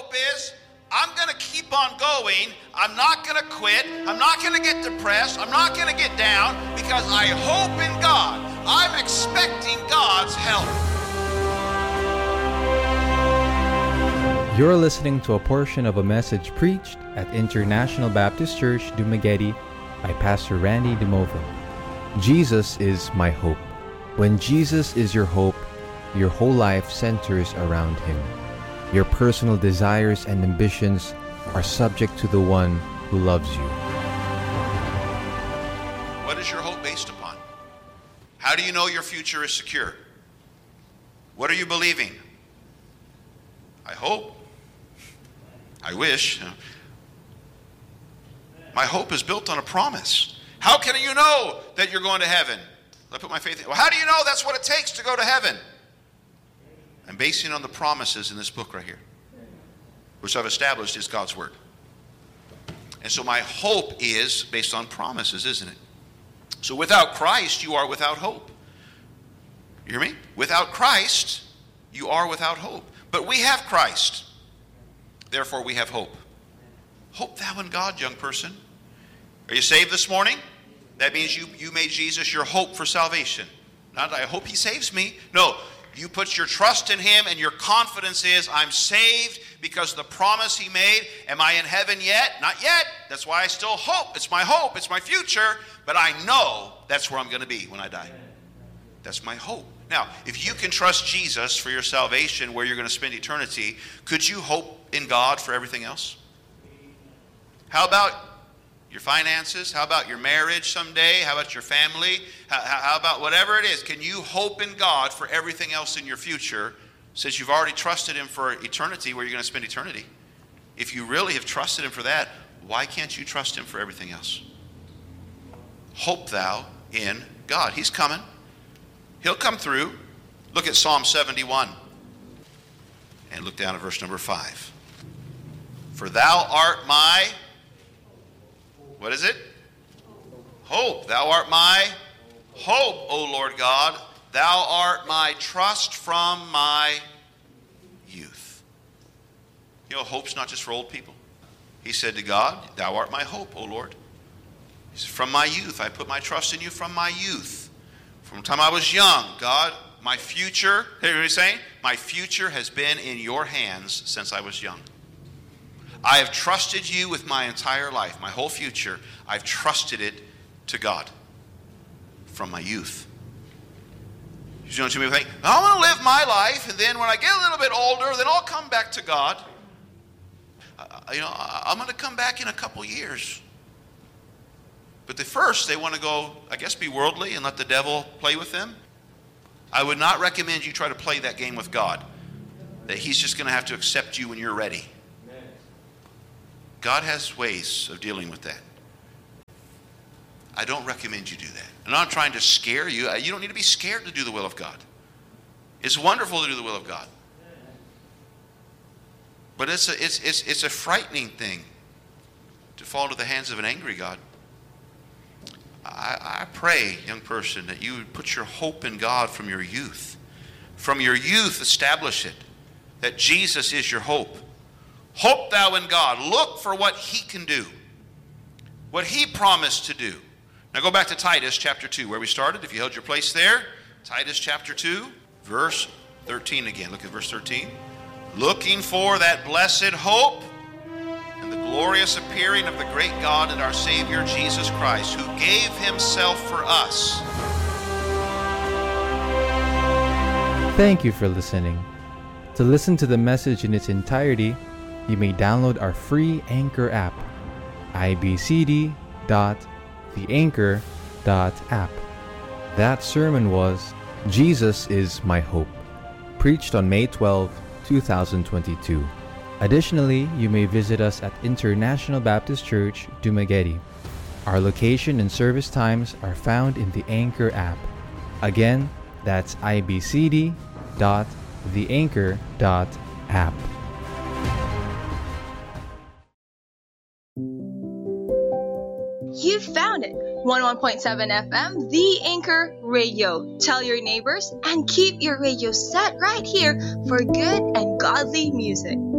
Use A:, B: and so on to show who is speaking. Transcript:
A: hope is, I'm going to keep on going. I'm not going to quit. I'm not going to get depressed. I'm not going to get down because I hope in God. I'm expecting God's help.
B: You're listening to a portion of a message preached at International Baptist Church, Dumaguete by Pastor Randy DeMova. Jesus is my hope. When Jesus is your hope, your whole life centers around Him. Your personal desires and ambitions are subject to the one who loves you.
A: What is your hope based upon? How do you know your future is secure? What are you believing? I hope. I wish. My hope is built on a promise. How can you know that you're going to heaven? I put my faith in. Well, how do you know that's what it takes to go to heaven? I'm basing it on the promises in this book right here, which I've established is God's Word. And so my hope is based on promises, isn't it? So without Christ, you are without hope. You hear me? Without Christ, you are without hope. But we have Christ. Therefore, we have hope. Hope thou in God, young person. Are you saved this morning? That means you made Jesus your hope for salvation. Not, I hope He saves me. No, you put your trust in Him and your confidence is, I'm saved because of the promise He made. Am I in heaven yet? Not yet. That's why I still hope. It's my hope. It's my future. But I know that's where I'm going to be when I die. That's my hope. Now, if you can trust Jesus for your salvation, where you're going to spend eternity, could you hope in God for everything else? How about your finances? How about your marriage someday? How about your family? How about whatever it is? Can you hope in God for everything else in your future, since you've already trusted Him for eternity, where you're going to spend eternity? If you really have trusted Him for that, why can't you trust Him for everything else? Hope thou in God. He's coming. He'll come through. Look at Psalm 71. And look down at verse number 5. For thou art my, what is it? Hope. Thou art my hope, O Lord God. Thou art my trust from my youth. You know, hope's not just for old people. He said to God, thou art my hope, O Lord. He said, from my youth, I put my trust in you from my youth. From the time I was young, God, my future, hear what he's saying? My future has been in your hands since I was young. I have trusted you with my entire life, my whole future. I've trusted it to God from my youth. You know, too many think, I want to live my life, and then when I get a little bit older, then I'll come back to God. I'm going to come back in a couple years. But first, they want to go, I guess, be worldly and let the devil play with them. I would not recommend you try to play that game with God, that He's just going to have to accept you when you're ready. God has ways of dealing with that. I don't recommend you do that. I'm not trying to scare you. You don't need to be scared to do the will of God. It's wonderful to do the will of God. But it's a frightening thing to fall into the hands of an angry God. I pray, young person, that you would put your hope in God from your youth. From your youth, establish it, that Jesus is your hope. Hope thou in God. Look for what He can do, what He promised to do. Now go back to Titus chapter 2, where we started. If you held your place there, Titus chapter 2, verse 13 again. Look at verse 13. Looking for that blessed hope and the glorious appearing of the great God and our Savior Jesus Christ, who gave Himself for us.
B: Thank you for listening. To listen to the message in its entirety, you may download our free Anchor app, ibcd.theanchor.app. That sermon was Jesus is My Hope, preached on May 12, 2022. Additionally, you may visit us at International Baptist Church, Dumaguete. Our location and service times are found in the Anchor app. Again, that's ibcd.theanchor.app.
C: You found it! 101.7 FM, The Anchor Radio. Tell your neighbors and keep your radio set right here for good and godly music.